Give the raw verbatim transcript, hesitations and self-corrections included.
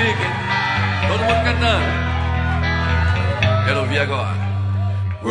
pique, hein? Todo mundo cantando. Quero ouvir agora.